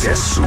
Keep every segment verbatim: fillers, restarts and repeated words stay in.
Sucesso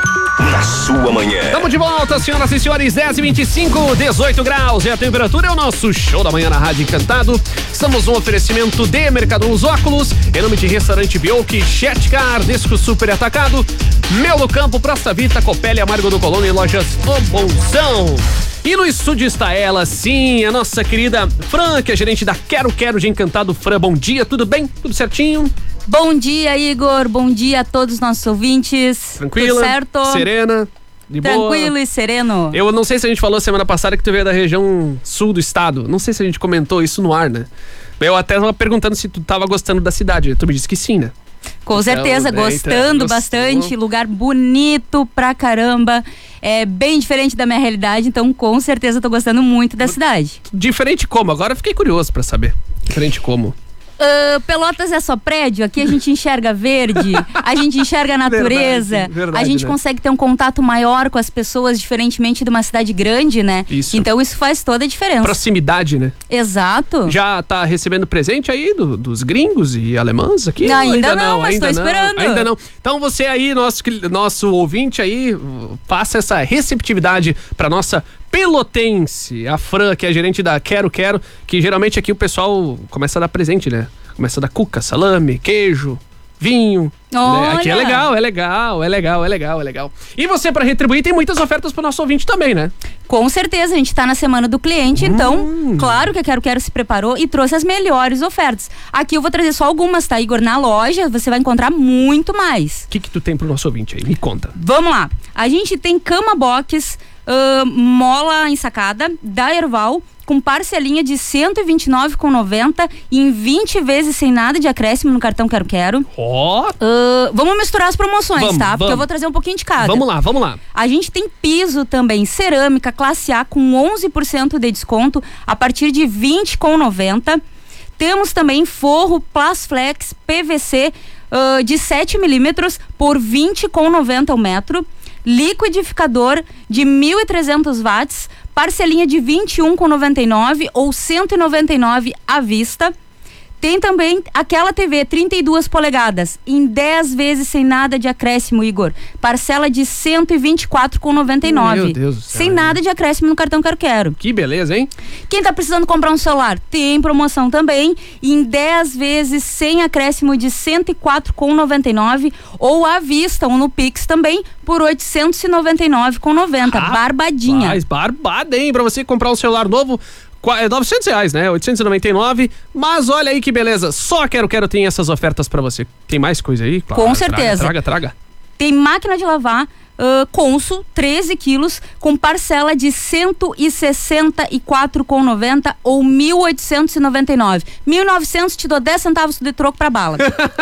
na sua manhã. Estamos de volta, senhoras e senhores, dez e vinte e cinco, dezoito graus e a temperatura é o nosso show da manhã na Rádio Encantado. Estamos no oferecimento de Mercado dos Óculos, em nome de Restaurante Bioki, Chetcar, Disco Super Atacado, Melo Campo, Praça Vita, Copélia, Amargo do Colônia e Lojas O Bolsão. E no estúdio está ela, sim, a nossa querida Fran, que é gerente da Quero Quero de Encantado. Fran, bom dia, tudo bem? Tudo certinho? Bom dia, Igor. Bom dia a todos os nossos ouvintes. Tranquila? Tudo certo? Serena? De Tranquilo boa. E sereno. Eu não sei se a gente falou semana passada que tu veio da região sul do estado. Não sei se a gente comentou isso no ar, né? Eu até tava perguntando se tu tava gostando da cidade. Tu me disse que sim, né? Com certeza, então, gostando então, bastante. gostou. Lugar bonito pra caramba. É bem diferente da minha realidade, então com certeza tô gostando muito da cidade. Diferente como? Agora eu fiquei curioso pra saber. Diferente como? Uh, Pelotas é só prédio, aqui a gente enxerga verde, a gente enxerga a natureza, Verdade, verdade, a gente né? consegue ter um contato maior com as pessoas, diferentemente de uma cidade grande, né? Isso. Então isso faz toda a diferença. Proximidade, né? Exato. Já tá recebendo presente aí do- dos gringos e alemães aqui? Não, Ou ainda não, mas ainda tô não, esperando. Ainda não. Então você aí, nosso, cli- nosso ouvinte aí, faça essa receptividade pra nossa pelotense, a Fran, que é gerente da Quero Quero, que geralmente aqui o pessoal começa a dar presente, né? Começa a dar cuca, salame, queijo, vinho. Né? Aqui é Olha. legal, é legal, é legal, é legal, é legal. E você, pra retribuir, tem muitas ofertas pro nosso ouvinte também, né? Com certeza, a gente tá na semana do cliente, então, claro que a Quero Quero se preparou e trouxe as melhores ofertas. Aqui eu vou trazer só algumas, tá, Igor? Na loja você vai encontrar muito mais. O que que tu tem pro nosso ouvinte aí? Me conta. Vamos lá. A gente tem cama box, uh, mola ensacada, da Erval, com parcelinha de cento e vinte e nove reais e noventa centavos em vinte vezes sem nada de acréscimo no cartão Quero Quero. Ó, Uh, vamos misturar as promoções, Vamos, tá? Porque vamos. eu vou trazer um pouquinho de cada. vamos lá, vamos lá. A gente tem piso também, cerâmica, classe A, com onze por cento de desconto, a partir de vinte reais e noventa centavos. Temos também forro Plasflex P V C uh, de sete milímetros por vinte reais e noventa centavos o metro. Liquidificador de mil e trezentos watts, parcelinha de vinte e um reais e noventa e nove centavos ou cento e noventa e nove reais à vista. Tem também aquela T V trinta e duas polegadas em dez vezes sem nada de acréscimo, Igor. Parcela de cento e vinte e quatro reais e noventa e nove centavos. Meu Deus do céu, sem hein? nada de acréscimo no cartão Quero Quero. Que beleza, hein? Quem tá precisando comprar um celular, tem promoção também em dez vezes sem acréscimo de cento e quatro reais e noventa e nove centavos ou à vista ou no Pix também por oitocentos e noventa e nove reais e noventa centavos. Barbadinha. Mas barbada, hein? Pra você comprar um celular novo, qua- é novecentos reais, né? oitocentos e noventa e nove. Mas olha aí que beleza. Só a Quero Quero tem essas ofertas pra você. Tem mais coisa aí? Claro, Com traga, certeza. Traga, traga. Tem máquina de lavar uh, Consul, treze quilos, com parcela de cento e sessenta e quatro reais e noventa centavos ou mil oitocentos e noventa e nove reais. mil e novecentos te dou dez centavos de troco pra bala.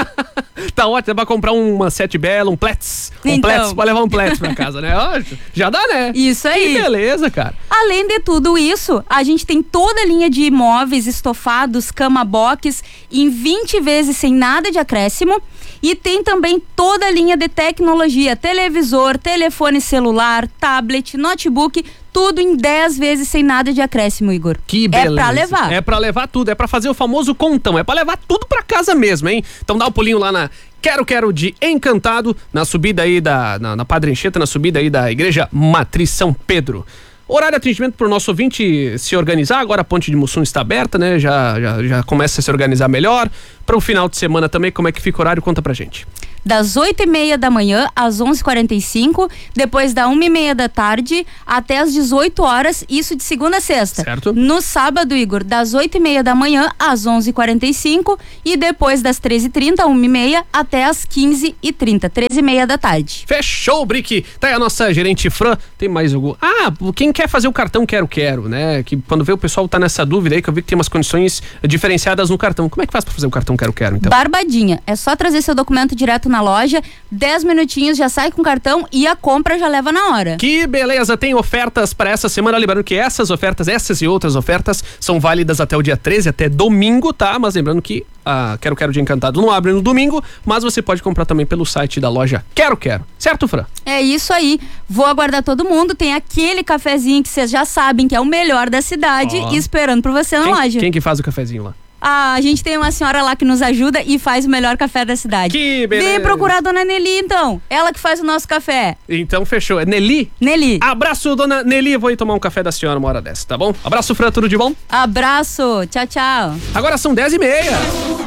Tá ótimo, vai comprar uma Sete Bela, um Plets. Um Então. Plets, pode levar um Plets pra casa, né? Ó, já dá, né? Isso aí. Que beleza, cara. Além de tudo isso, a gente tem toda a linha de imóveis, estofados, cama box em vinte vezes sem nada de acréscimo. E tem também toda a linha de tecnologia, televisor, telefone celular, tablet, notebook, tudo em dez vezes sem nada de acréscimo, Igor. Que beleza. É pra levar. É pra levar tudo, é pra fazer o famoso contão, é pra levar tudo pra casa mesmo, hein? Então dá um pulinho lá na Quero Quero de Encantado, na subida aí da, na, na Padre Anchieta, na subida aí da Igreja Matriz São Pedro. Horário de atendimento pro nosso ouvinte se organizar, agora a Ponte de Mussum está aberta, né? Já, já, já começa a se organizar melhor. Para o final de semana também, como é que fica o horário? Conta pra gente. Das oito e meia da manhã às onze e quarenta e cinco, depois da uma e meia da tarde até às dezoito horas, isso de segunda a sexta. Certo. No sábado, Igor, das oito e meia da manhã às onze e quarenta e cinco e depois das treze e trinta, uma e meia até às quinze e trinta, treze e meia da tarde. Fechou, Brick. Tá aí a nossa gerente Fran. Tem mais algum? Ah, quem quer fazer o cartão Quero Quero, né? Que quando vê o pessoal tá nessa dúvida aí, que eu vi que tem umas condições diferenciadas no cartão. Como é que faz pra fazer o cartão Quero Quero, então? Barbadinha. É só trazer seu documento direto na loja, dez minutinhos já sai com o cartão e a compra já leva na hora. Que beleza, tem ofertas para essa semana, lembrando que essas ofertas, essas e outras ofertas são válidas até o dia treze, até domingo, tá? Mas lembrando que a Quero Quero de Encantado não abre no domingo, mas você pode comprar também pelo site da loja Quero Quero, certo, Fran? É isso aí, vou aguardar todo mundo, tem aquele cafezinho que vocês já sabem que é o melhor da cidade, Ó. esperando por você na Quem, loja. quem que faz o cafezinho lá? a gente tem uma senhora lá que nos ajuda e faz o melhor café da cidade. Que beleza. Vem procurar a dona Nelly, então. Ela que faz o nosso café. Então fechou. É Nelly? Nelly. Abraço, dona Nelly. Vou ir tomar um café da senhora uma hora dessa, tá bom? Abraço, Fran, tudo de bom? Abraço. Tchau, tchau. Agora são dez e meia.